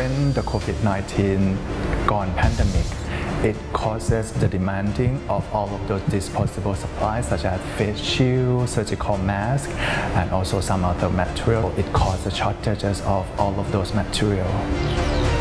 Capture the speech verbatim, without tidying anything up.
when the COVID nineteen gone pandemic, it causes the demanding of all of those disposable supplies such as face shield, surgical mask, and also some other material. It causes shortages of all of those material.